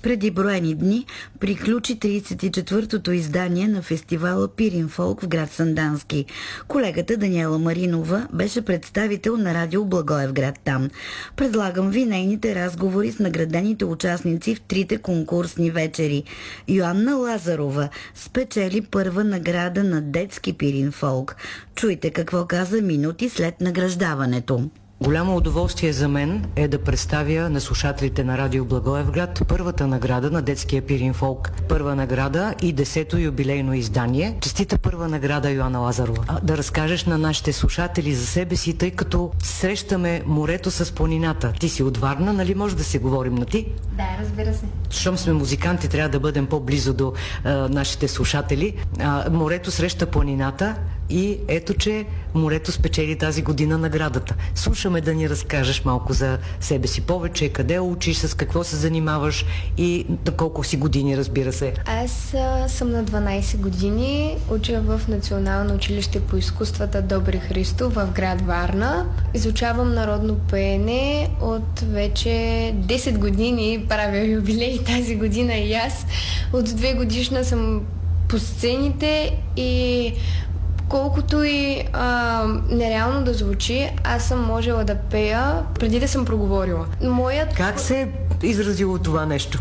Преди броени дни приключи 34-тото издание на фестивала Пирин Фолк в град Сандански. Колегата Даниела Маринова беше представител на радио Благоевград там. Предлагам ви нейните разговори с наградените участници в трите конкурсни вечери. Йоанна Лазарова спечели първа награда на детски Пирин Фолк. Чуйте какво каза минути след награждаването. Голямо удоволствие за мен е да представя на слушателите на радио Благоевград първата награда на детския Пирин Фолк. Първа награда и 10-то юбилейно издание. Честита първа награда, Йоанна Лазарова. Да разкажеш на нашите слушатели за себе си, тъй като срещаме морето с планината. Ти си от Варна, нали може да се говорим на ти? Да, разбира се. Щом сме музиканти, трябва да бъдем по-близо до нашите слушатели. Морето среща планината и ето, че морето спечели тази година наградата. Слушаме да ни разкажеш малко за себе си повече, къде учиш, с какво се занимаваш и на колко си години, разбира се. Аз съм на 12 години, уча в Национално училище по изкуствата Добри Христо в град Варна. Изучавам народно пеене от вече 10 години, правя юбилей тази година и аз. От 2 годишна съм по сцените и колкото и нереално да звучи, аз съм можела да пея преди да съм проговорила. Как се е изразило това нещо?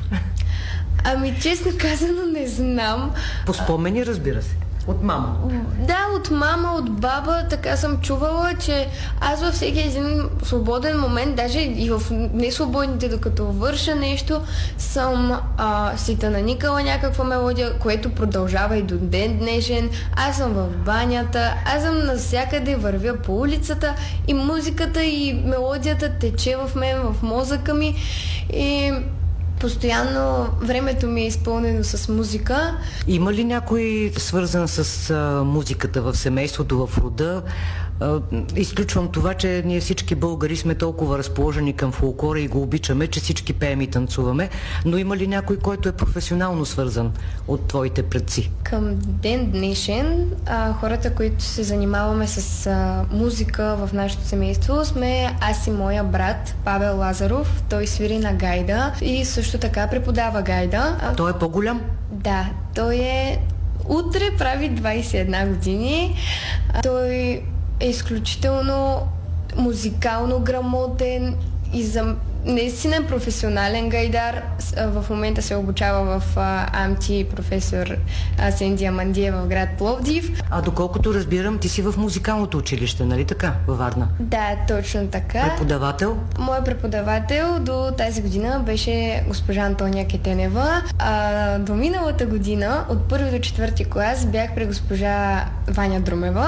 Ами честно казано не знам. По спомени, разбира се. От мама? Да, от мама, от баба, така съм чувала, че аз във всеки един свободен момент, даже и в несвободните, докато върша нещо, съм си наникала някаква мелодия, което продължава и до ден днешен. Аз съм в банята, аз съм навсякъде, вървя по улицата и музиката и мелодията тече в мен, в мозъка ми и постоянно времето ми е изпълнено с музика. Има ли някой свързан с музиката в семейството, в рода? Изключвам това, че ние всички българи сме толкова разположени към фолклора и го обичаме, че всички пеем и танцуваме, но има ли някой, който е професионално свързан от твоите предци? Към ден днешен хората, които се занимаваме с музика в нашето семейство, сме аз и моя брат Павел Лазаров. Той свири на гайда и също така преподава гайда. Той е по-голям? Да, той е утре прави 21 години. Той е изключително музикално грамотен и наистина професионален гайдар. В момента се обучава в АМТ професор Сенди Амандиева в град Пловдив. Доколкото разбирам, ти си в музикалното училище, нали така, във Варна? Да, точно така. Преподавател? Моя преподавател до тази година беше госпожа Антония Кетенева. До миналата година, от 1 до 4 клас, бях при госпожа Ваня Друмева,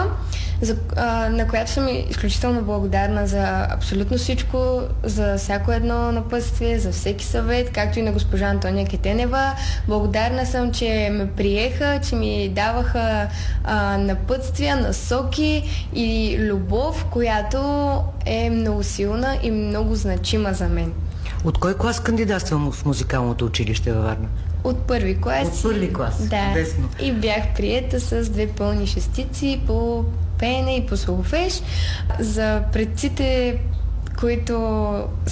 на която съм изключително благодарна за абсолютно всичко, за всяко едно напътствие, за всеки съвет, както и на госпожа Антония Кетенева. Благодарна съм, че ме приеха, че ми даваха напътствия, насоки и любов, която е много силна и много значима за мен. От кой клас кандидатствам в музикалното училище във Варна? От първи клас. От първи клас? Да. Десно. И бях приета с 2 пълни шестици по пеене и по солфеж. За предците, които